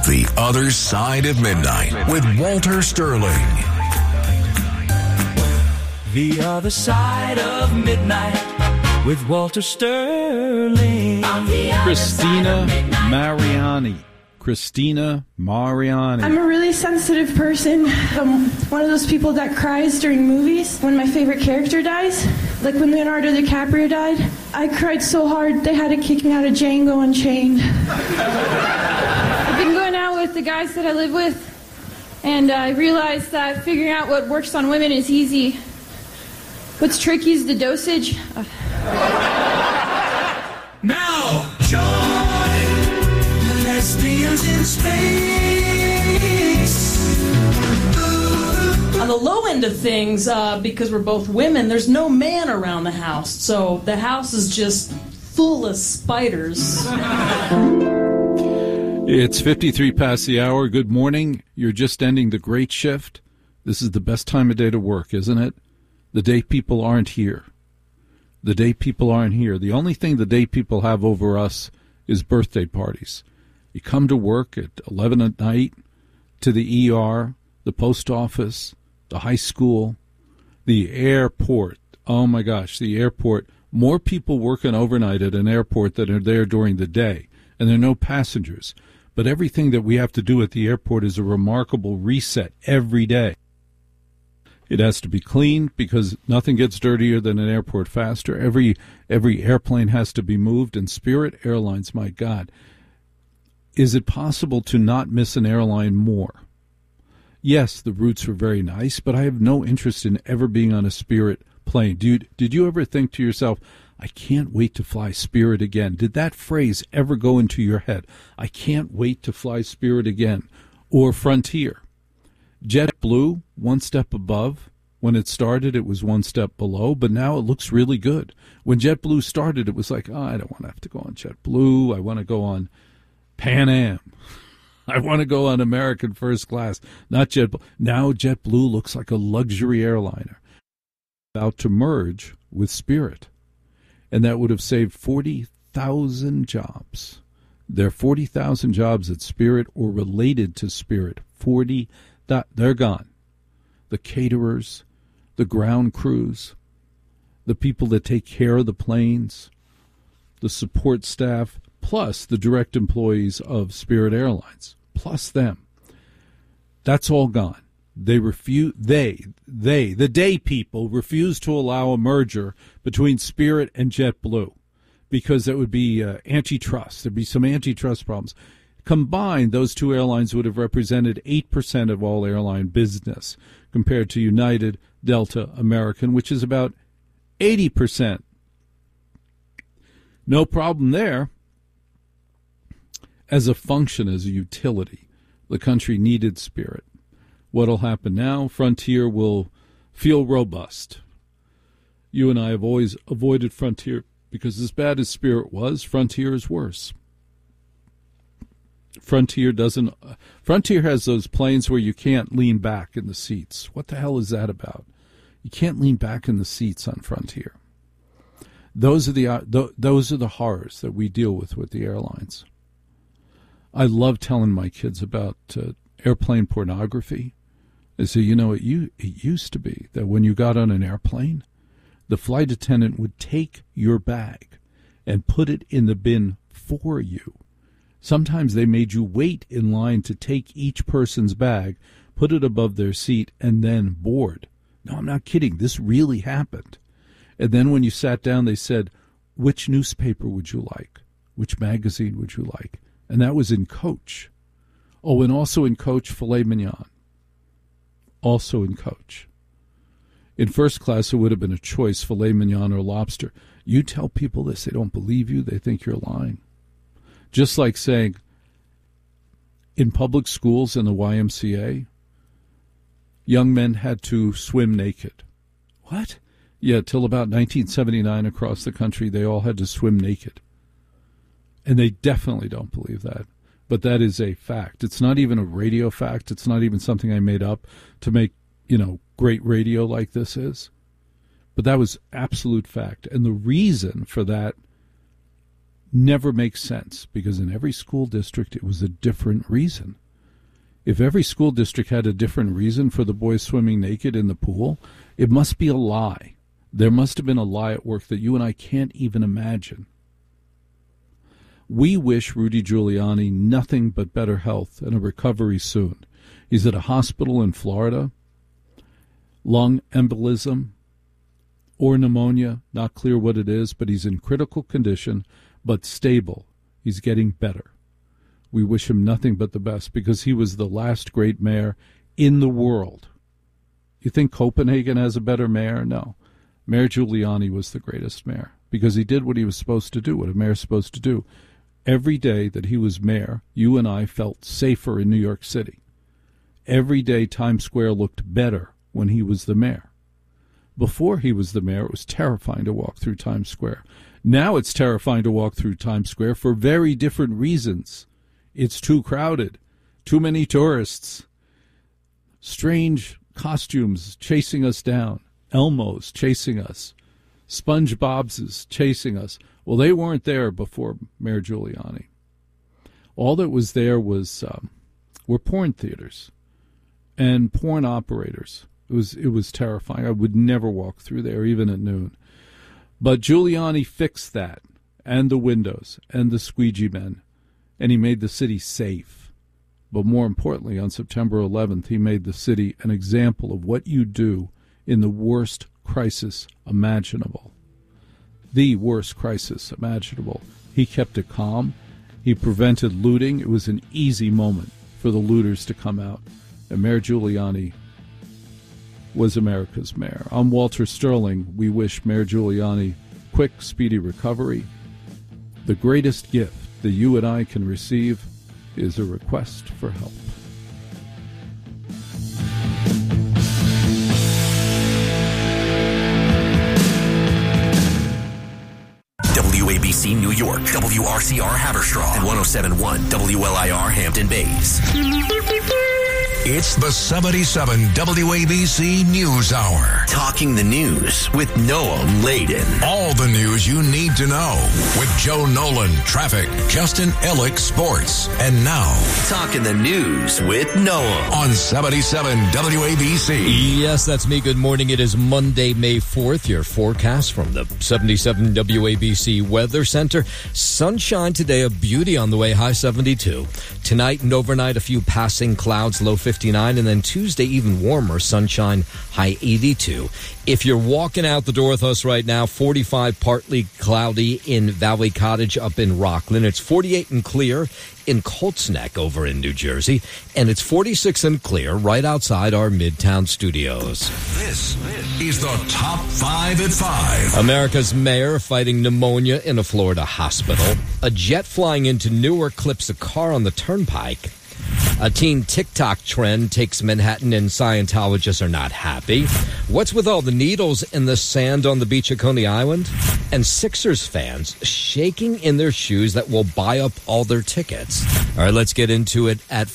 The Other Side of Midnight with Walter Sterling. The Other Side of Midnight with Walter Sterling. Christina Mariani. Christina Mariani. I'm a really sensitive person. I'm one of those people that cries during movies when my favorite character dies. Like when Leonardo DiCaprio died. I cried so hard they had to kick me out of Django Unchained. I've been going out with the guys that I live with, and I realized that figuring out what works on women is easy. What's tricky is the dosage. Now, join lesbians in space. On the low end of things, because we're both women, there's no man around the house, so the house is just full of spiders. It's 53 past the hour. Good morning. You're just ending the great shift. This is the best time of day to work, isn't it? The day people aren't here. The day people aren't here. The only thing the day people have over us is birthday parties. You come to work at 11 at night, to the ER, the post office, the high school, the airport. Oh, my gosh, the airport. More people working overnight at an airport than are there during the day, and there are no passengers. But everything that we have to do at the airport is a remarkable reset every day. It has to be cleaned because nothing gets dirtier than an airport faster. Every airplane has to be moved. And Spirit Airlines, my God, is it possible to not miss an airline more? Yes, the routes were very nice, but I have no interest in ever being on a Spirit plane. Did you ever think to yourself, I can't wait to fly Spirit again? Did that phrase ever go into your head? I can't wait to fly Spirit again. Or Frontier. JetBlue, one step above. When it started, it was one step below, but now it looks really good. When JetBlue started, it was like, oh, I don't want to have to go on JetBlue. I want to go on Pan Am. I want to go on American First Class, not JetBlue. Now JetBlue looks like a luxury airliner. About to merge with Spirit, and that would have saved 40,000 jobs. There are 40,000 jobs at Spirit or related to Spirit. They're gone. The caterers, the ground crews, the people that take care of the planes, the support staff, plus the direct employees of Spirit Airlines, plus them. That's all gone. The day people refuse to allow a merger between Spirit and JetBlue because that would be antitrust. There'd be some antitrust problems. Combined, those two airlines would have represented 8% of all airline business compared to United, Delta, American, which is about 80%. No problem there. As a function, as a utility, the country needed Spirit. What'll happen now? Frontier will feel robust. You and I have always avoided Frontier because as bad as Spirit was, Frontier is worse. Frontier has those planes where you can't lean back in the seats. What the hell is that about? You can't lean back in the seats on Frontier. Those are the horrors that we deal with the airlines. I love telling my kids about airplane pornography. I say, it used to be that when you got on an airplane, the flight attendant would take your bag and put it in the bin for you. Sometimes they made you wait in line to take each person's bag, put it above their seat, and then board. No, I'm not kidding. This really happened. And then when you sat down, they said, which newspaper would you like? Which magazine would you like? And that was in coach. Oh, and also in coach, filet mignon. Also in coach. In first class, it would have been a choice, filet mignon or lobster. You tell people this, they don't believe you. They think you're lying. Just like saying, in public schools and the YMCA, young men had to swim naked. What? Yeah, till about 1979 across the country, they all had to swim naked. And they definitely don't believe that. But that is a fact. It's not even a radio fact. It's not even something I made up to make, great radio like this is. But that was absolute fact. And the reason for that never makes sense, because in every school district it was a different reason. If every school district had a different reason for the boys swimming naked in the pool, it must be a lie. There must have been a lie at work that you and I can't even imagine. We wish Rudy Giuliani nothing but better health and a recovery soon. He's at a hospital in Florida. Lung embolism or pneumonia, not clear what it is, but he's in critical condition, but stable. He's getting better. We wish him nothing but the best, because he was the last great mayor in the world. You think Copenhagen has a better mayor? No. Mayor Giuliani was the greatest mayor, because he did what he was supposed to do, what a mayor's supposed to do. Every day that he was mayor, you and I felt safer in New York City. Every day Times Square looked better when he was the mayor. Before he was the mayor, it was terrifying to walk through Times Square. Now it's terrifying to walk through Times Square for very different reasons. It's too crowded, too many tourists, strange costumes chasing us down, Elmos chasing us, SpongeBob's chasing us. Well, they weren't there before Mayor Giuliani. All that was there were porn theaters and porn operators. It was terrifying. I would never walk through there, even at noon. But Giuliani fixed that, and the windows, and the squeegee men, and he made the city safe. But more importantly, on September 11th, he made the city an example of what you do in the worst crisis imaginable. The worst crisis imaginable. He kept it calm. He prevented looting. It was an easy moment for the looters to come out. And Mayor Giuliani was America's mayor. I'm Walter Sterling. We wish Mayor Giuliani quick, speedy recovery. The greatest gift that you and I can receive is a request for help. WABC New York, WRCR Haverstraw, and 107.1 WLIR Hampton Bays. It's the 77 WABC News Hour. Talking the news with Noam Laden. All the news you need to know with Joe Nolan, traffic, Justin Ellick, sports. And now, Talking the news with Noam on 77 WABC. Yes, that's me. Good morning. It is Monday, May 4th. Your forecast from the 77 WABC Weather Center. Sunshine today, a beauty on the way, high 72. Tonight and overnight, a few passing clouds, low 59, and then Tuesday even warmer, sunshine, high 82. If you're walking out the door with us right now, 45 partly cloudy in Valley Cottage up in Rockland. It's 48 and clear in Colts Neck over in New Jersey, and it's 46 and clear right outside our Midtown studios. This is the Top 5 at 5. America's mayor fighting pneumonia in a Florida hospital. A jet flying into Newark clips a car on the turnpike. A teen TikTok trend takes Manhattan, and Scientologists are not happy. What's with all the needles in the sand on the beach at Coney Island? And Sixers fans shaking in their shoes that will buy up all their tickets. All right, let's get into it at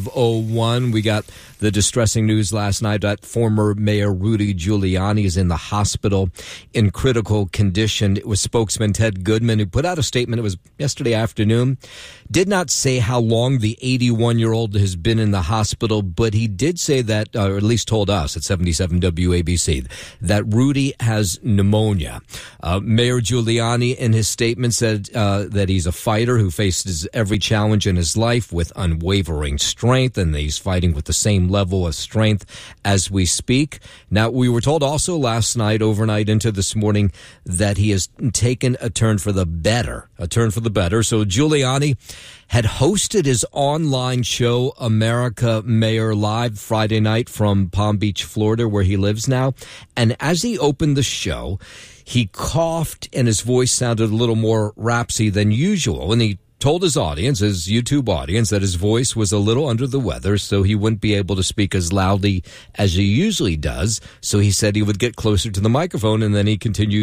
5:01. We got the distressing news last night that former Mayor Rudy Giuliani is in the hospital in critical condition. It was spokesman Ted Goodman who put out a statement. It was yesterday afternoon. Did not say how long the 81-year-old has been in the hospital, but he did say that, or at least told us at 77 WABC, that Rudy has pneumonia. Mayor Giuliani in his statement said that he's a fighter who faces every challenge in his life with unwavering strength, and he's fighting with the same level of strength as we speak. Now, we were told also last night, overnight into this morning, that he has taken a turn for the better. So Giuliani had hosted his online show, America Mayor Live, Friday night from Palm Beach, Florida, where he lives now. And as he opened the show, he coughed and his voice sounded a little more rapsy than usual. And he told his audience, his YouTube audience, that his voice was a little under the weather, so he wouldn't be able to speak as loudly as he usually does. So he said he would get closer to the microphone, and then he continued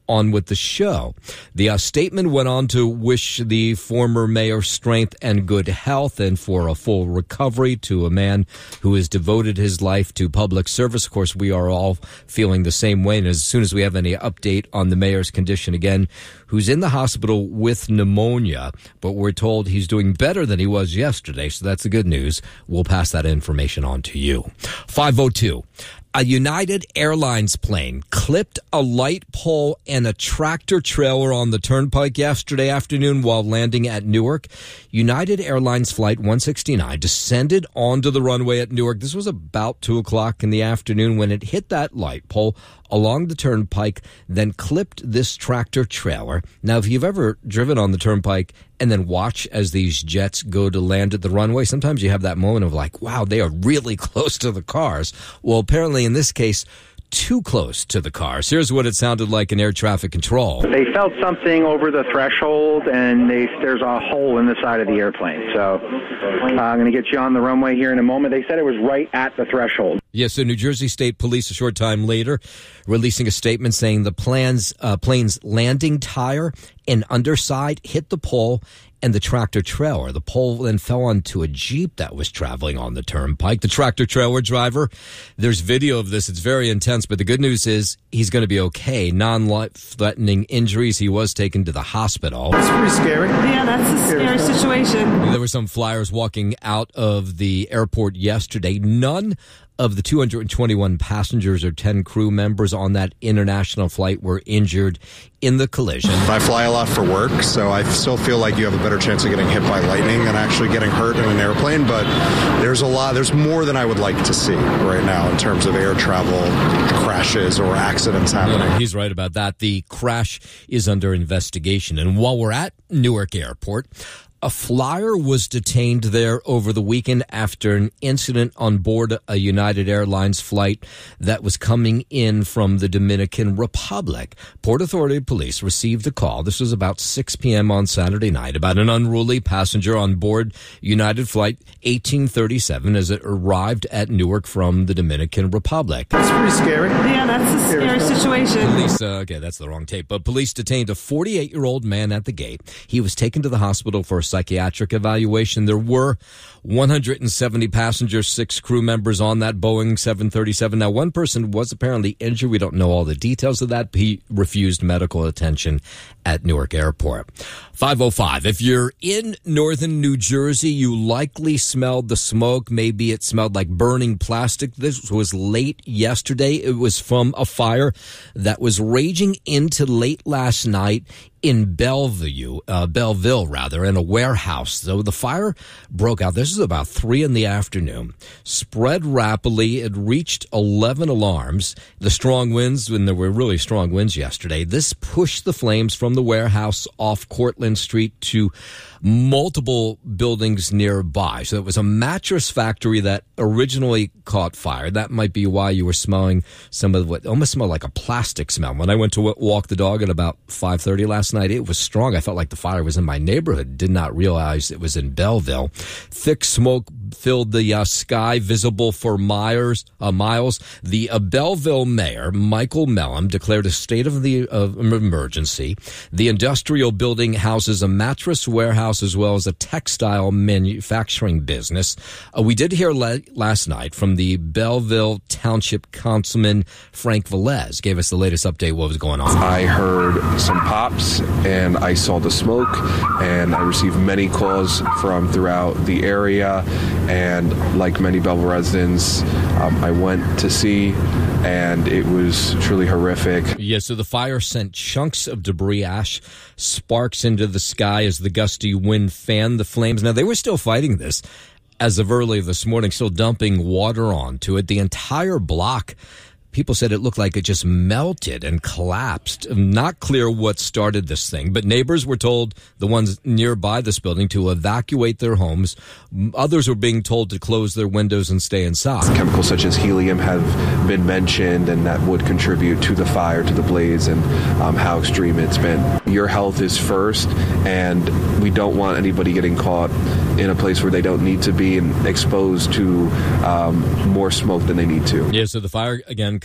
on with the show. The statement went on to wish the former mayor strength and good health and for a full recovery to a man who has devoted his life to public service. Of course, we are all feeling the same way. And as soon as we have any update on the mayor's condition again, who's in the hospital with pneumonia, but we're told he's doing better than he was yesterday. So that's the good news. We'll pass that information on to you. 502. A United Airlines plane clipped a light pole and a tractor trailer on the turnpike yesterday afternoon while landing at Newark. United Airlines Flight 169 descended onto the runway at Newark. This was about 2 o'clock in the afternoon when it hit that light pole along the turnpike, then clipped this tractor trailer. Now, if you've ever driven on the turnpike and then watch as these jets go to land at the runway, sometimes you have that moment of like, wow, they are really close to the cars. Well, apparently in this case, too close to the cars. Here's what it sounded like in air traffic control. They felt something over the threshold, and there's a hole in the side of the airplane. So I'm going to get you on the runway here in a moment. They said it was right at the threshold. Yes, so New Jersey State Police a short time later releasing a statement saying the plane's landing tire and underside hit the pole and the tractor trailer. The pole then fell onto a Jeep that was traveling on the turnpike. The tractor trailer driver, there's video of this. It's very intense, but the good news is he's going to be okay. Non-life-threatening injuries. He was taken to the hospital. That's pretty scary. Yeah, that's a scary situation. There were some flyers walking out of the airport yesterday. None of the 221 passengers or 10 crew members on that international flight were injured in the collision. I fly a lot for work, so I still feel like you have a better chance of getting hit by lightning than actually getting hurt in an airplane, but there's more than I would like to see right now in terms of air travel crashes or accidents happening. No, he's right about that. The crash is under investigation. And while we're at Newark Airport, a flyer was detained there over the weekend after an incident on board a United Airlines flight that was coming in from the Dominican Republic. Port Authority police received a call. This was about 6 p.m. on Saturday night about an unruly passenger on board United Flight 1837 as it arrived at Newark from the Dominican Republic. That's pretty scary. Yeah, that's a scary situation. Police, okay, that's the wrong tape, but police detained a 48-year-old man at the gate. He was taken to the hospital for a psychiatric evaluation. There were 170 passengers, 6 crew members on that Boeing 737. Now, one person was apparently injured. We don't know all the details of that. He refused medical attention at Newark Airport. 505. If you're in northern New Jersey, you likely smelled the smoke. Maybe it smelled like burning plastic. This was late yesterday. It was from a fire that was raging into late last night in Belleville, in a warehouse. So the fire broke out. This is about 3 in the afternoon. Spread rapidly. It reached 11 alarms. The strong winds, when there were really strong winds yesterday, this pushed the flames from the warehouse off Cortlandt Street to multiple buildings nearby. So it was a mattress factory that originally caught fire. That might be why you were smelling some of what almost smelled like a plastic smell. When I went to walk the dog at about 5:30 last night, it was strong. I felt like the fire was in my neighborhood. Did not realize it was in Belleville. Thick smoke filled the sky, visible for miles. The Belleville mayor, Michael Mellon, declared a state of emergency. The industrial building houses a mattress warehouse as well as a textile manufacturing business. We did hear last night from the Belleville Township Councilman Frank Velez. Gave us the latest update what was going on. I heard some pops and I saw the smoke, and I received many calls from throughout the area, and like many Belleville residents, I went to see, and it was truly horrific. Yeah, so the fire sent chunks of debris, ash, sparks into the sky as the gusty wind fanned the flames. Now, they were still fighting this as of early this morning, still dumping water onto it. The entire block, people said it looked like it just melted and collapsed. Not clear what started this thing, but neighbors were told, the ones nearby this building, to evacuate their homes. Others were being told to close their windows and stay inside. Chemicals such as helium have been mentioned, and that would contribute to the fire, to the blaze, and how extreme it's been. Your health is first, and we don't want anybody getting caught in a place where they don't need to be and exposed to more smoke than they need to. Yeah, so the fire, again,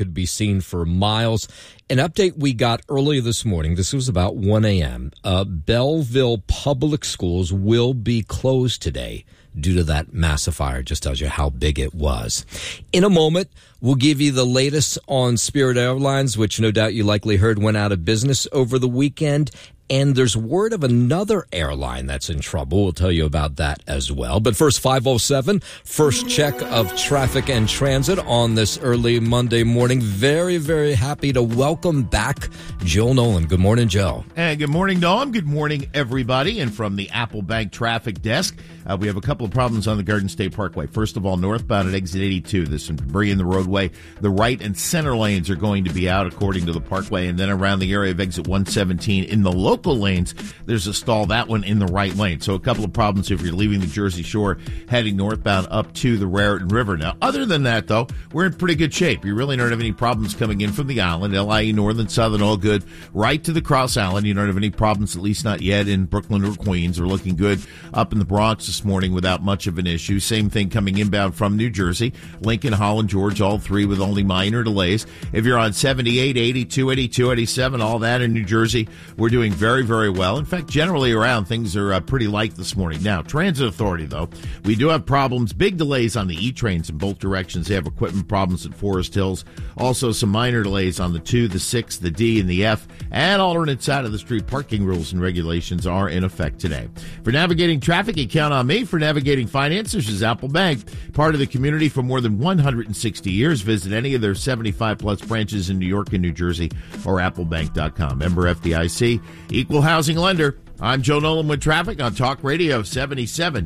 could be seen for miles. An update we got earlier this morning, this was about 1 a.m., Belleville Public Schools will be closed today due to that massive fire. Just tells you how big it was. In a moment, we'll give you the latest on Spirit Airlines, which no doubt you likely heard went out of business over the weekend. And there's word of another airline that's in trouble. We'll tell you about that as well. But first, 5:07, first check of traffic and transit on this early Monday morning. Very, very happy to welcome back Joe Nolan. Good morning, Joe. And good morning, Noam. Good morning, everybody. And from the Apple Bank traffic desk, we have a couple of problems on the Garden State Parkway. First of all, northbound at exit 82, there's some debris in the roadway. The right and center lanes are going to be out according to the parkway. And then around the area of exit 117 in the local lanes, there's a stall, that one in the right lane. So a couple of problems if you're leaving the Jersey Shore, heading northbound up to the Raritan River. Now, other than that, though, we're in pretty good shape. You really don't have any problems coming in from the island. LIE, Northern, Southern, all good. Right to the Cross Island, you don't have any problems, at least not yet, in Brooklyn or Queens. We're looking good up in the Bronx this morning without much of an issue. Same thing coming inbound from New Jersey. Lincoln, Holland, George, all three with only minor delays. If you're on 78, 82, 82, 87, all that in New Jersey, we're doing very, very well. In fact, generally around, things are pretty light this morning. Now, Transit Authority, though, we do have problems, big delays on the E-trains in both directions. They have equipment problems at Forest Hills. Also, some minor delays on the 2, the 6, the D, and the F. And alternate side of the street parking rules and regulations are in effect today. For navigating traffic, you count on me. For navigating finance, this is Apple Bank, part of the community for more than 160 years. Visit any of their 75-plus branches in New York and New Jersey or applebank.com. Member FDIC, equal housing lender. I'm Joe Nolan with traffic on Talk Radio 77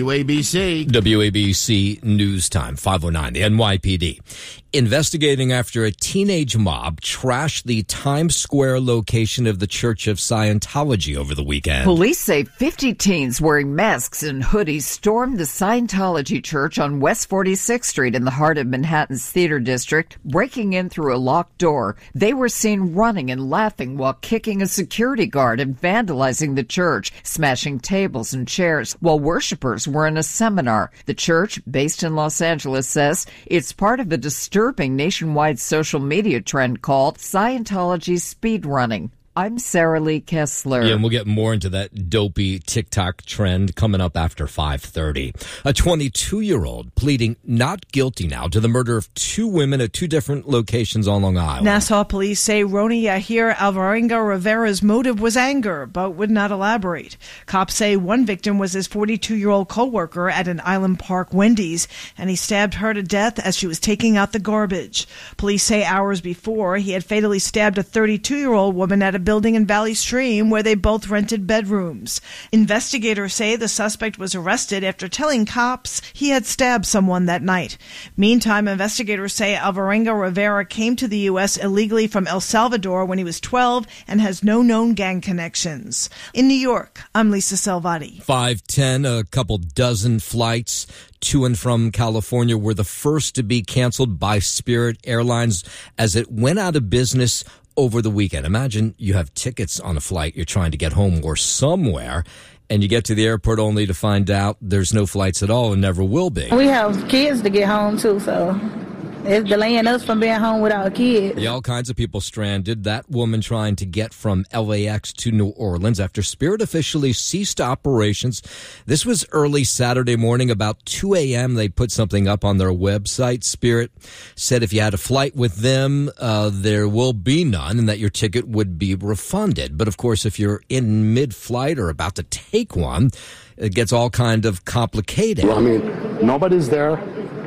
WABC. WABC News Time, 5:09, the NYPD. Investigating after a teenage mob trashed the Times Square location of the Church of Scientology over the weekend. Police say 50 teens wearing masks and hoodies stormed the Scientology Church on West 46th Street in the heart of Manhattan's Theater District, breaking in through a locked door. They were seen running and laughing while kicking a security guard and vandalizing the church, smashing tables and chairs while worshipers were in a seminar. The church, based in Los Angeles, says it's part of a disturbing nationwide social media trend called Scientology speedrunning. I'm Sarah Lee Kessler. Yeah, and we'll get more into that dopey TikTok trend coming up after 5:30. A 22-year-old pleading not guilty now to the murder of 2 women at 2 different locations on Long Island. Nassau police say Roni Yahir Alvarenga Rivera's motive was anger, but would not elaborate. Cops say one victim was his 42-year-old co-worker at an Island Park Wendy's, and he stabbed her to death as she was taking out the garbage. Police say hours before, he had fatally stabbed a 32-year-old woman at a building in Valley Stream where they both rented bedrooms. Investigators say the suspect was arrested after telling cops he had stabbed someone that night. Meantime, investigators say Alvarenga Rivera came to the U.S. illegally from El Salvador when he was 12 and has no known gang connections. In New York, I'm Lisa Salvati. 5:10, a couple dozen flights to and from California were the first to be canceled by Spirit Airlines as it went out of business over the weekend. Imagine you have tickets on a flight, you're trying to get home or somewhere, and you get to the airport only to find out there's no flights at all and never will be. We have kids to get home too, so it's delaying us from being home with our kids. Yeah, all kinds of people stranded. That woman trying to get from LAX to New Orleans after Spirit officially ceased operations. This was early Saturday morning, about 2 a.m. They put something up on their website. Spirit said if you had a flight with them, there will be none and that your ticket would be refunded. But of course, if you're in mid-flight or about to take one, it gets all kind of complicated. Well, I mean, nobody's there.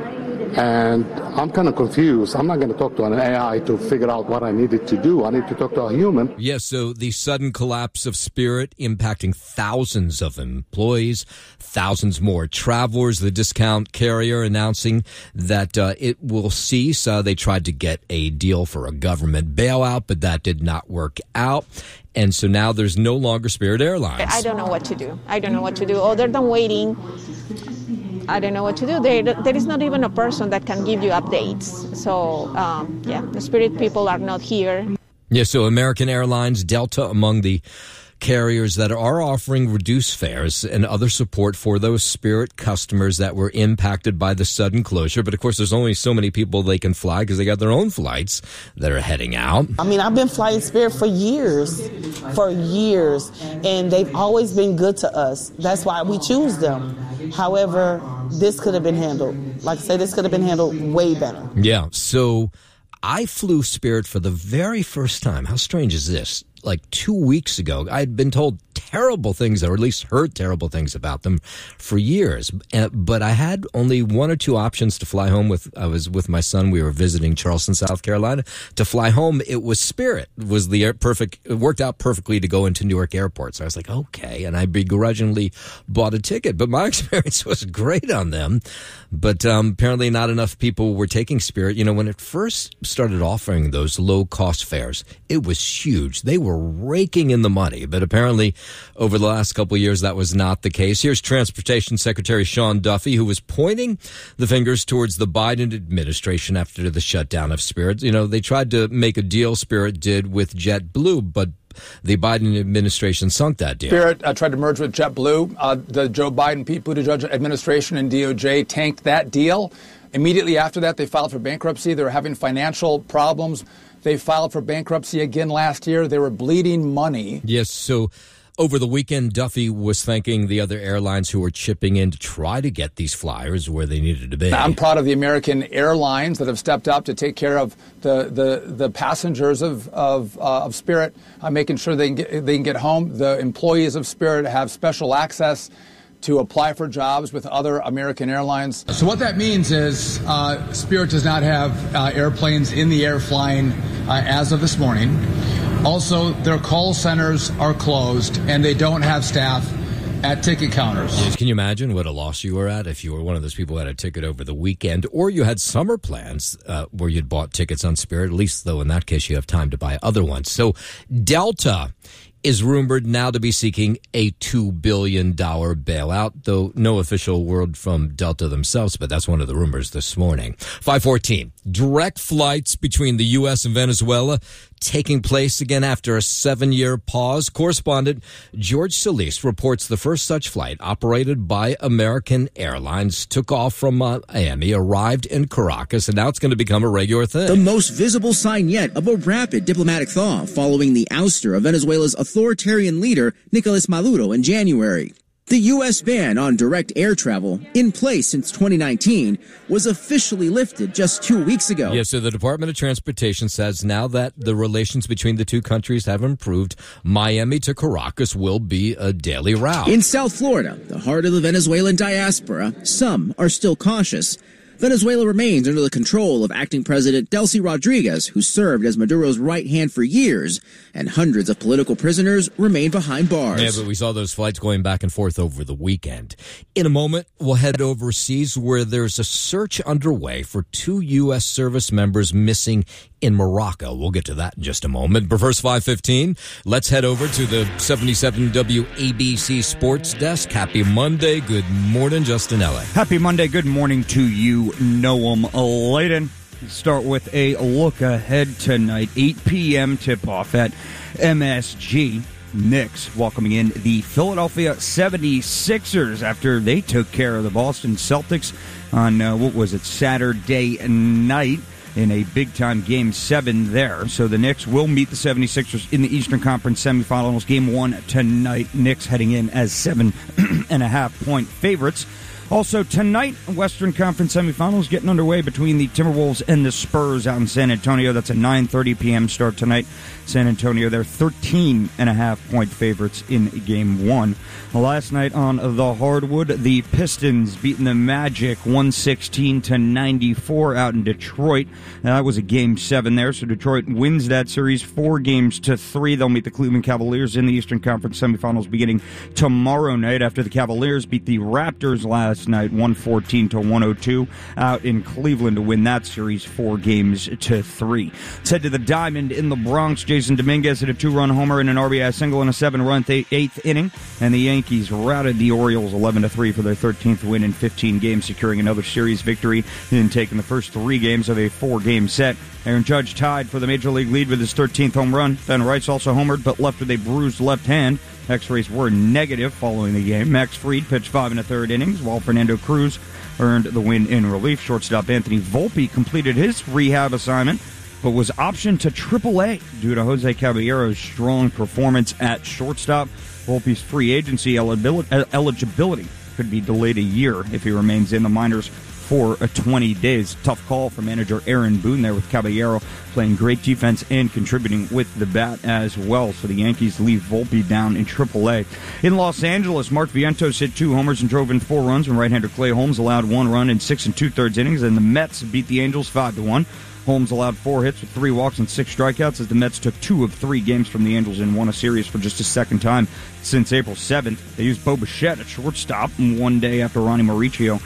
And I'm kind of confused. I'm not going to talk to an AI to figure out what I needed to do. I need to talk to a human. Yes, so the sudden collapse of Spirit impacting thousands of employees, thousands more travelers. The discount carrier announcing that it will cease. They tried to get a deal for a government bailout, but that did not work out. And so now there's no longer Spirit Airlines. I don't know what to do. Other than waiting, I don't know what to do. There is not even a person that can give you updates. So, the Spirit people are not here. Yeah, so American Airlines, Delta among the carriers that are offering reduced fares and other support for those Spirit customers that were impacted by the sudden closure. But, of course, there's only so many people they can fly because they got their own flights that are heading out. I mean, I've been flying Spirit for years, and they've always been good to us. That's why we choose them. However, this could have been handled. Like I say, this could have been handled way better. Yeah, so I flew Spirit for the very first time. How strange is this? Like 2 weeks ago, I'd been told terrible things, or at least heard terrible things about them for years. But I had only one or two options to fly home with. I was with my son. We were visiting Charleston, South Carolina. To fly home, it was Spirit. It worked out perfectly to go into Newark Airport. So I was like, okay. And I begrudgingly bought a ticket. But my experience was great on them. But apparently not enough people were taking Spirit. You know, when it first started offering those low-cost fares, it was huge. They were raking in the money. But apparently over the last couple of years, that was not the case. Here's Transportation Secretary Sean Duffy, who was pointing the fingers towards the Biden administration after the shutdown of Spirit. You know, they tried to make a deal, Spirit did, with JetBlue, but the Biden administration sunk that deal. Spirit tried to merge with JetBlue. The Joe Biden, Pete Buttigieg administration and DOJ tanked that deal. Immediately after that, they filed for bankruptcy. They were having financial problems. They filed for bankruptcy again last year. They were bleeding money. Yes, so over the weekend, Duffy was thanking the other airlines who were chipping in to try to get these flyers where they needed to be. I'm proud of the American airlines that have stepped up to take care of the passengers of Spirit, making sure they can get home. The employees of Spirit have special access to apply for jobs with other American airlines. So what that means is Spirit does not have airplanes in the air flying as of this morning. Also, their call centers are closed, and they don't have staff at ticket counters. Yes, can you imagine what a loss you were at if you were one of those people who had a ticket over the weekend, or you had summer plans where you'd bought tickets on Spirit? At least, though, in that case, you have time to buy other ones. So Delta is rumored now to be seeking a $2 billion bailout, though no official word from Delta themselves, but that's one of the rumors this morning. 5:14, direct flights between the U.S. and Venezuela taking place again after a 7-year pause. Correspondent George Solis reports the first such flight, operated by American Airlines, took off from Miami, arrived in Caracas, and now it's going to become a regular thing. The most visible sign yet of a rapid diplomatic thaw following the ouster of Venezuela's authoritarian leader, Nicolas Maduro, in January. The U.S. ban on direct air travel, in place since 2019, was officially lifted just 2 weeks ago. Yeah, so the Department of Transportation says now that the relations between the two countries have improved, Miami to Caracas will be a daily route. In South Florida, the heart of the Venezuelan diaspora, some are still cautious. Venezuela remains under the control of acting President Delcy Rodriguez, who served as Maduro's right hand for years, and hundreds of political prisoners remain behind bars. Yeah, but we saw those flights going back and forth over the weekend. In a moment, we'll head overseas where there's a search underway for 2 U.S. service members missing in Morocco. We'll get to that in just a moment. But first, 5:15, let's head over to the 77 WABC Sports Desk. Happy Monday. Good morning, Justin Ellick. Happy Monday. Good morning to you, Noam Layden. Start with a look ahead tonight. 8 p.m. tip-off at MSG. Knicks welcoming in the Philadelphia 76ers after they took care of the Boston Celtics on, Saturday night in a big-time Game 7 there. So the Knicks will meet the 76ers in the Eastern Conference semifinals. Game 1 tonight. Knicks heading in as 7.5-point favorites. Also tonight, Western Conference semifinals getting underway between the Timberwolves and the Spurs out in San Antonio. That's a 9:30 p.m. start tonight. San Antonio, they're 13.5-point favorites in Game 1. Last night on the hardwood, the Pistons beating the Magic 116-94 out in Detroit. That was a Game 7 there, so Detroit wins that series 4-3. They'll meet the Cleveland Cavaliers in the Eastern Conference semifinals beginning tomorrow night after the Cavaliers beat the Raptors last last night, 114-102, out in Cleveland to win that series 4-3. Let's head to the Diamond in the Bronx. Jason Dominguez hit a 2-run homer and an RBI single in a 7-run eighth inning, and the Yankees routed the Orioles 11-3 for their 13th win in 15 games, securing another series victory and taking the first 3 games of a 4-game set. Aaron Judge tied for the Major League lead with his 13th home run. Ben Rice also homered, but left with a bruised left hand. X-rays were negative following the game. Max Fried pitched 5 1/3 innings, while Fernando Cruz earned the win in relief. Shortstop Anthony Volpe completed his rehab assignment, but was optioned to AAA due to Jose Caballero's strong performance at shortstop. Volpe's free agency eligibility could be delayed a year if he remains in the minors for 20 days. Tough call for manager Aaron Boone there, with Caballero playing great defense and contributing with the bat as well. So the Yankees leave Volpe down in AAA. In Los Angeles, Mark Vientos hit 2 homers and drove in 4 runs when right-hander Clay Holmes allowed 1 run in 6 2/3 innings, and the Mets beat the Angels 5-1. Holmes allowed 4 hits with 3 walks and 6 strikeouts as the Mets took 2 of 3 games from the Angels and won a series for just a second time since April 7th. They used Bo Bichette at shortstop one day after Ronnie Mauricio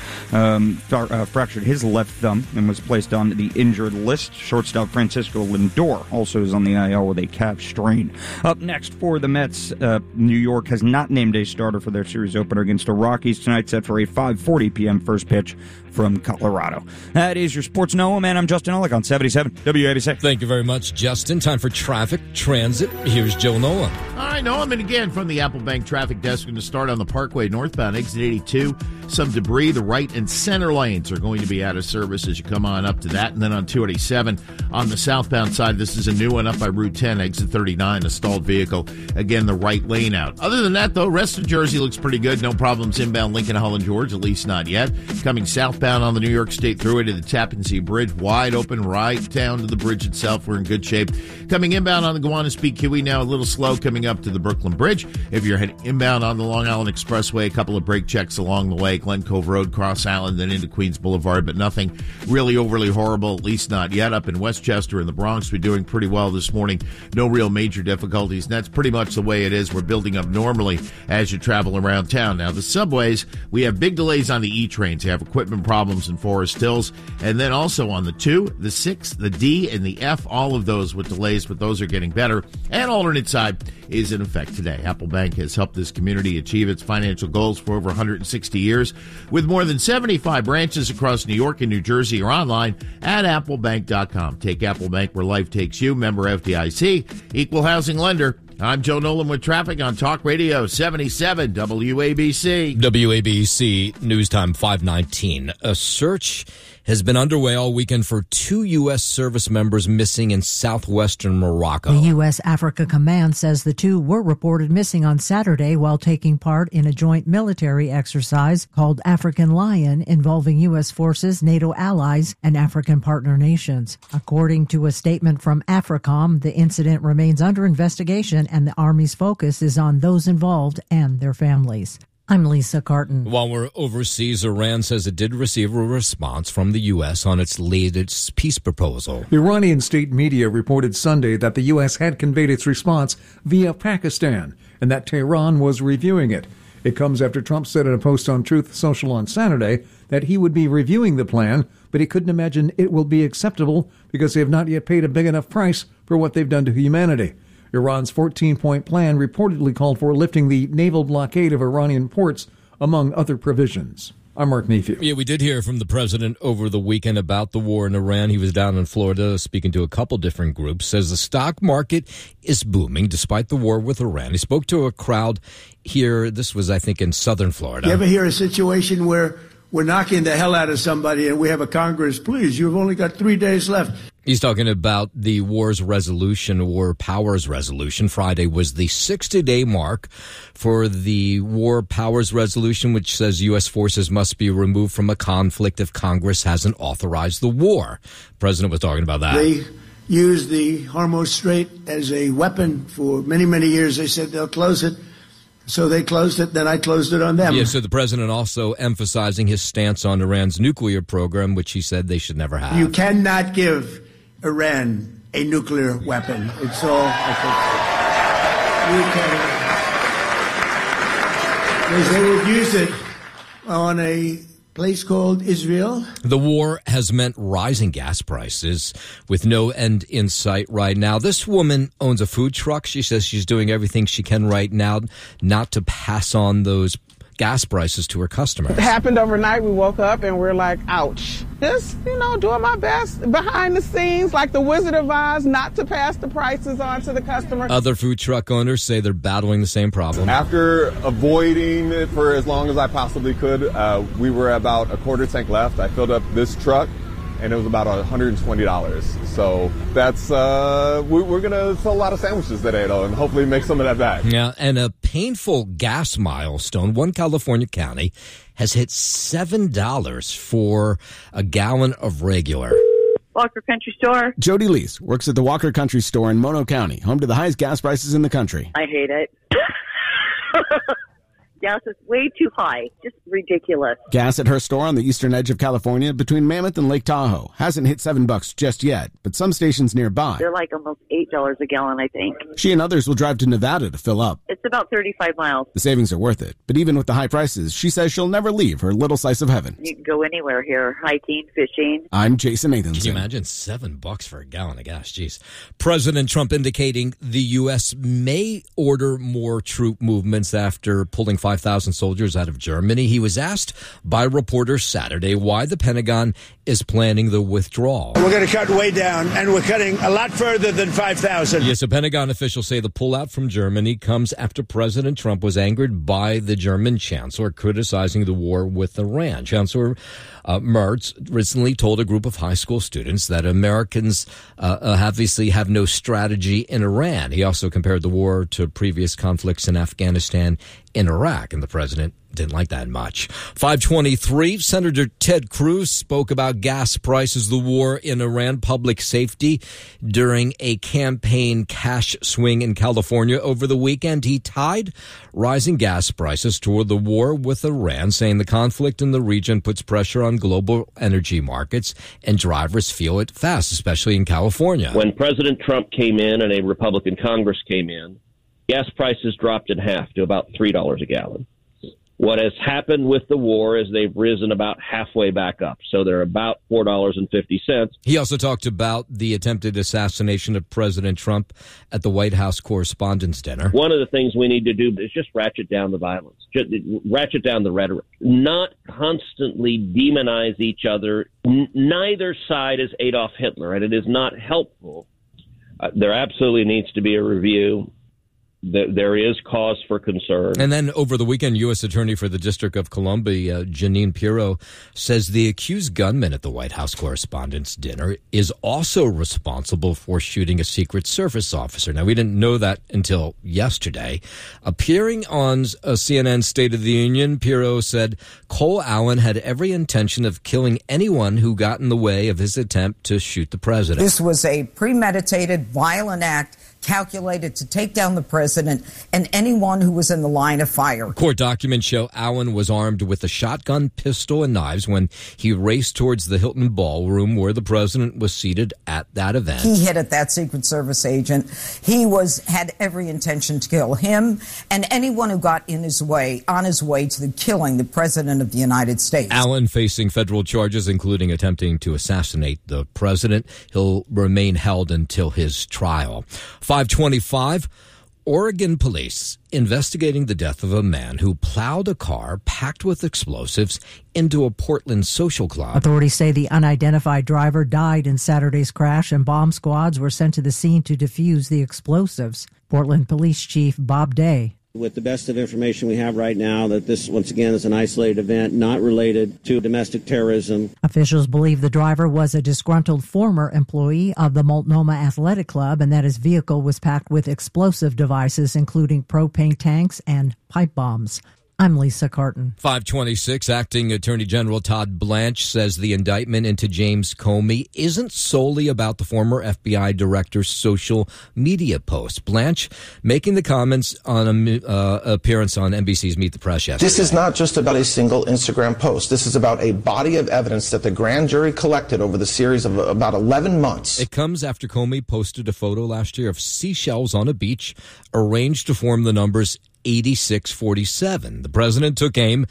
fractured his left thumb and was placed on the injured list. Shortstop Francisco Lindor also is on the IL with a calf strain. Up next for the Mets, New York has not named a starter for their series opener against the Rockies tonight, set for a 5:40 p.m. first pitch from Colorado. That is your Sports Noam, and I'm Justin Ellick on 77 WABC. Thank you very much, Justin. Time for traffic, transit. Here's Joe Nolan. All right, Noam, and again from the Apple Bank traffic desk, going to start on the Parkway northbound, exit 82. Some debris. The right and center lanes are going to be out of service as you come on up to that. And then on 287 on the southbound side, this is a new one up by Route 10, exit 39, a stalled vehicle. Again, the right lane out. Other than that, though, rest of Jersey looks pretty good. No problems inbound Lincoln, Hull, and George, at least not yet. Coming southbound on the New York State Thruway to the Tappan Zee Bridge, wide open right down to the bridge itself. We're in good shape. Coming inbound on the Gowanus Peak QE, now a little slow coming up to the Brooklyn Bridge. If you're heading inbound on the Long Island Expressway, a couple of brake checks along the way. Glen Cove Road, Cross Island, then into Queens Boulevard, but nothing really overly horrible, at least not yet. Up in Westchester in the Bronx, we're doing pretty well this morning. No real major difficulties, and that's pretty much the way it is. We're building up normally as you travel around town. Now, the subways, we have big delays on the E-trains. You have equipment problems in Forest Hills, and then also on the 2, the 6, the D, and the F, all of those with delays, but those are getting better. And alternate side is in effect today. Apple Bank has helped this community achieve its financial goals for over 160 years. With more than 75 branches across New York and New Jersey, or online at applebank.com. Take Apple Bank where life takes you. Member FDIC, equal housing lender. I'm Joe Nolan with traffic on Talk Radio 77 WABC. WABC News Time 5:19. A search has been underway all weekend for 2 U.S. service members missing in southwestern Morocco. The U.S. Africa Command says the 2 were reported missing on Saturday while taking part in a joint military exercise called African Lion, involving U.S. forces, NATO allies, and African partner nations. According to a statement from AFRICOM, the incident remains under investigation and the Army's focus is on those involved and their families. I'm Lisa Carton. While we're overseas, Iran says it did receive a response from the U.S. on its latest peace proposal. Iranian state media reported Sunday that the U.S. had conveyed its response via Pakistan and that Tehran was reviewing it. It comes after Trump said in a post on Truth Social on Saturday that he would be reviewing the plan, but he couldn't imagine it will be acceptable because they have not yet paid a big enough price for what they've done to humanity. Iran's 14-point plan reportedly called for lifting the naval blockade of Iranian ports, among other provisions. I'm Mark Mayfield. Yeah, we did hear from the president over the weekend about the war in Iran. He was down in Florida speaking to a couple different groups. Says the stock market is booming despite the war with Iran. He spoke to a crowd here. This was, I think, in southern Florida. You ever hear a situation where we're knocking the hell out of somebody and we have a Congress, please, you've only got 3 days left. He's talking about the war powers resolution. Friday was the 60-day mark for the war powers resolution, which says U.S. forces must be removed from a conflict if Congress hasn't authorized the war. The president was talking about that. They used the Hormuz Strait as a weapon for many, many years. They said they'll close it. So they closed it, then I closed it on them. Yeah, so the president also emphasizing his stance on Iran's nuclear program, which he said they should never have. You cannot give Iran a nuclear weapon. It's all, I think, you can, because they would use it on a place called Israel. The war has meant rising gas prices with no end in sight right now. This woman owns a food truck. She says she's doing everything she can right now not to pass on those gas prices to her customers. It happened overnight. We woke up and we're like, ouch. Just, doing my best behind the scenes, like the Wizard of Oz, not to pass the prices on to the customer. Other food truck owners say they're battling the same problem. After avoiding it for as long as I possibly could, we were about a quarter tank left. I filled up this truck, and it was about $120. So that's, we're going to sell a lot of sandwiches today, though, and hopefully make some of that back. Yeah, and a painful gas milestone. One California county has hit $7 for a gallon of regular. Walker Country Store. Jody Lease works at the Walker Country Store in Mono County, home to the highest gas prices in the country. I hate it. Gas is way too high. Just ridiculous. Gas at her store on the eastern edge of California between Mammoth and Lake Tahoe hasn't hit $7 just yet, but some stations nearby. They're like almost $8 a gallon, I think. She and others will drive to Nevada to fill up. It's about 35 miles. The savings are worth it, but even with the high prices, she says she'll never leave her little slice of heaven. You can go anywhere here, hiking, fishing. I'm Jason Nathanson. Can you imagine $7 for a gallon of gas? Jeez. President Trump indicating the U.S. may order more troop movements after pulling 5,000 soldiers out of Germany. He was asked by reporters Saturday why the Pentagon is planning the withdrawal. We're going to cut way down, and we're cutting a lot further than 5,000. Yes, a Pentagon officials say the pullout from Germany comes after President Trump was angered by the German chancellor criticizing the war with Iran. Chancellor Merz recently told a group of high school students that Americans obviously have no strategy in Iran. He also compared the war to previous conflicts in Afghanistan and Iraq, and the president didn't like that much. 5:23, Senator Ted Cruz spoke about gas prices, the war in Iran, public safety during a campaign cash swing in California over the weekend. He tied rising gas prices toward the war with Iran, saying the conflict in the region puts pressure on global energy markets and drivers feel it fast, especially in California. When President Trump came in and a Republican Congress came in, gas prices dropped in half to about $3 a gallon. What has happened with the war is they've risen about halfway back up. So they're about $4.50. He also talked about the attempted assassination of President Trump at the White House Correspondents' Dinner. One of the things we need to do is just ratchet down the violence, just ratchet down the rhetoric, not constantly demonize each other. Neither side is Adolf Hitler, and it is not helpful. There absolutely needs to be a review. There is cause for concern. And then over the weekend, U.S. Attorney for the District of Columbia, Jeanine Pirro, says the accused gunman at the White House Correspondents' Dinner is also responsible for shooting a Secret Service officer. Now, we didn't know that until yesterday. Appearing on CNN's State of the Union, Pirro said Cole Allen had every intention of killing anyone who got in the way of his attempt to shoot the president. This was a premeditated, violent act calculated to take down the president and anyone who was in the line of fire. Court documents show Allen was armed with a shotgun, pistol, and knives when he raced towards the Hilton Ballroom where the president was seated at that event. He hit at that Secret Service agent. He had every intention to kill him and anyone who got in his way, on his way to killing the president of the United States. Allen facing federal charges, including attempting to assassinate the president. He'll remain held until his trial. 5:25, Oregon police investigating the death of a man who plowed a car packed with explosives into a Portland social club. Authorities say the unidentified driver died in Saturday's crash and bomb squads were sent to the scene to defuse the explosives. Portland Police Chief Bob Day. With the best of information we have right now, that this, once again, is an isolated event, not related to domestic terrorism. Officials believe the driver was a disgruntled former employee of the Multnomah Athletic Club and that his vehicle was packed with explosive devices, including propane tanks and pipe bombs. I'm Lisa Carton. 5:26, Acting Attorney General Todd Blanche says the indictment into James Comey isn't solely about the former FBI director's social media posts. Blanche making the comments on an appearance on NBC's Meet the Press yesterday. This is not just about a single Instagram post. This is about a body of evidence that the grand jury collected over the series of about 11 months. It comes after Comey posted a photo last year of seashells on a beach arranged to form the numbers 8647. The president took aim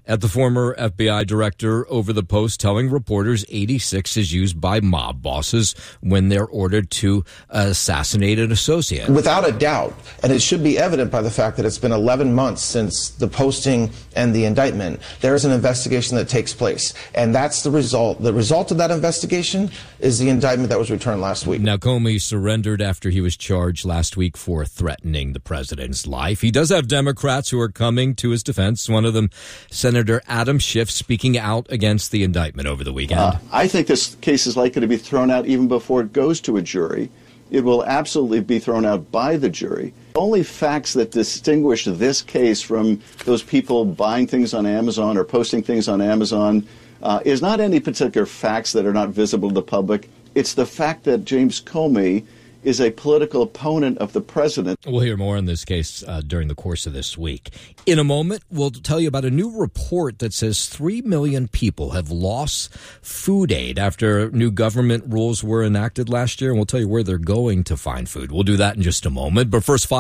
at the former FBI director over the post telling reporters 86 is used by mob bosses when they're ordered to assassinate an associate. Without a doubt, and it should be evident by the fact that it's been 11 months since the posting and the indictment, there is an investigation that takes place. And that's the result. The result of that investigation is the indictment that was returned last week. Now, Comey surrendered after he was charged last week for threatening the president's life. He does have Democrats who are coming to his defense. One of them, Senator Adam Schiff, speaking out against the indictment over the weekend. I think this case is likely to be thrown out even before it goes to a jury. It will absolutely be thrown out by the jury. Only facts that distinguish this case from those people buying things on Amazon or posting things on Amazon is not any particular facts that are not visible to the public. It's the fact that James Comey is a political opponent of the president. We'll hear more on this case during the course of this week. In a moment, we'll tell you about a new report that says 3 million people have lost food aid after new government rules were enacted last year, and we'll tell you where they're going to find food. We'll do that in just a moment. But first,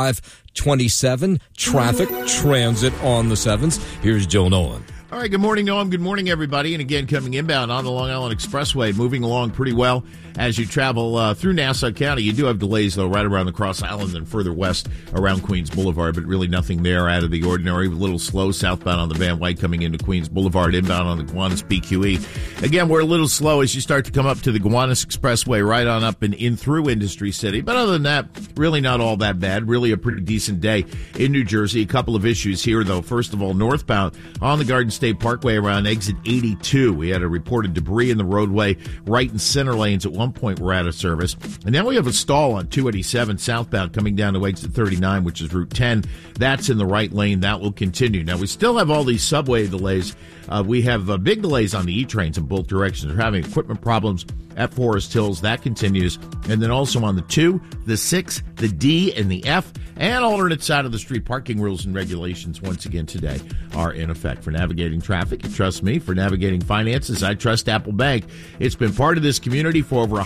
5:27, traffic, transit on the 7s. Here's Joe Nolan. All right, good morning, Noam. Good morning, everybody. And again, coming inbound on the Long Island Expressway, moving along pretty well as you travel through Nassau County. You do have delays, though, right around the Cross Island and further west around Queens Boulevard, but really nothing there out of the ordinary. A little slow southbound on the Van Wyck coming into Queens Boulevard, inbound on the Gowanus BQE. Again, we're a little slow as you start to come up to the Gowanus Expressway, right on up and in through Industry City. But other than that, really not all that bad. Really a pretty decent day in New Jersey. A couple of issues here, though. First of all, northbound on the Garden State Parkway around exit 82. We had a reported debris in the roadway. Right and center lanes at one point were out of service. And now we have a stall on 287 southbound coming down to exit 39, which is Route 10. That's in the right lane. That will continue. Now, we still have all these subway delays. We have big delays on the E-trains in both directions. We're having equipment problems at Forest Hills. That continues. And then also on the 2, the 6, the D, and the F, and alternate side of the street, parking rules and regulations once again today are in effect. For navigating traffic, you trust me. For navigating finances, I trust Apple Bank. It's been part of this community for over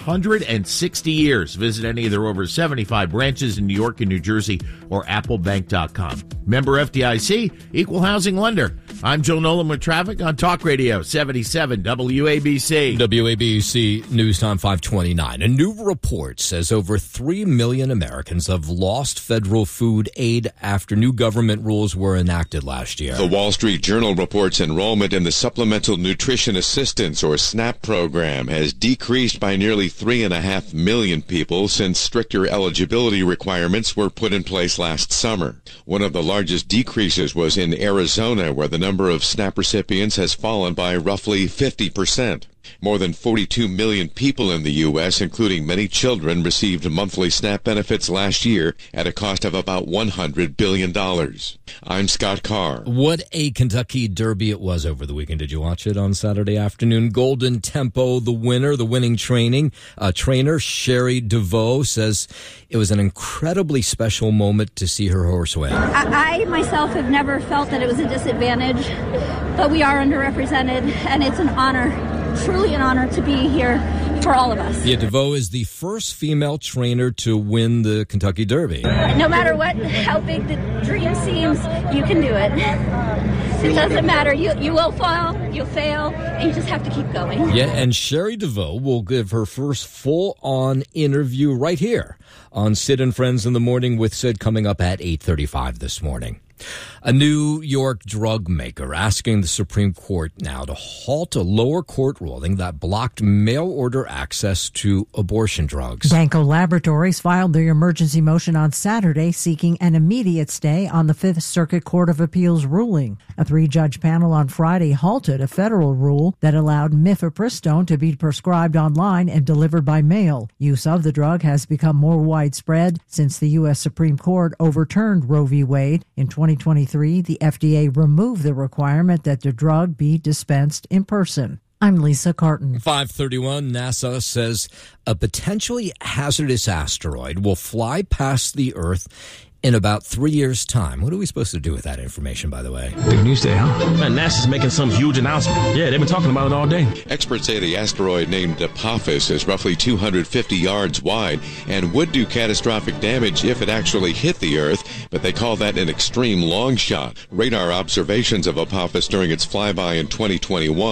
160 years. Visit any of their over 75 branches in New York and New Jersey or applebank.com. Member FDIC, equal housing lender. I'm Joe Nolan with traffic on Talk Radio 77 WABC. WABC News Time 529. A new report says over 3 million Americans have lost federal food aid after new government rules were enacted last year. The Wall Street Journal reports enrollment in the Supplemental Nutrition Assistance, or SNAP program, has decreased by nearly 3.5 million people since stricter eligibility requirements were put in place last summer. One of the largest decreases was in Arizona, where the number of SNAP recipients has fallen by roughly 50%. More than 42 million people in the U.S., including many children, received monthly SNAP benefits last year at a cost of about $100 billion. I'm Scott Carr. What a Kentucky Derby it was over the weekend. Did you watch it on Saturday afternoon? Golden Tempo, the winning trainer, Sherry DeVoe, says it was an incredibly special moment to see her horse win. I myself have never felt that it was a disadvantage, but we are underrepresented, and it's an honor. Truly an honor to be here for all of us. Yeah, DeVoe is the first female trainer to win the Kentucky Derby. No matter how big the dream seems, you can do it. It doesn't matter. You will fall, you'll fail, and you just have to keep going. Yeah, and Sherry DeVoe will give her first full-on interview right here on Sid and Friends in the Morning with Sid, coming up at 8:35 this morning. A New York drug maker asking the Supreme Court now to halt a lower court ruling that blocked mail-order access to abortion drugs. Danco Laboratories filed their emergency motion on Saturday seeking an immediate stay on the Fifth Circuit Court of Appeals ruling. A 3-judge panel on Friday halted a federal rule that allowed mifepristone to be prescribed online and delivered by mail. Use of the drug has become more widespread since the U.S. Supreme Court overturned Roe v. Wade. In 2023, the FDA removed the requirement that the drug be dispensed in person. I'm Lisa Carton. 5:31, NASA says a potentially hazardous asteroid will fly past the Earth in about 3 years' time. What are we supposed to do with that information, by the way? Big news day, huh? Man, NASA's making some huge announcement. Yeah, they've been talking about it all day. Experts say the asteroid named Apophis is roughly 250 yards wide and would do catastrophic damage if it actually hit the Earth, but they call that an extreme long shot. Radar observations of Apophis during its flyby in 2021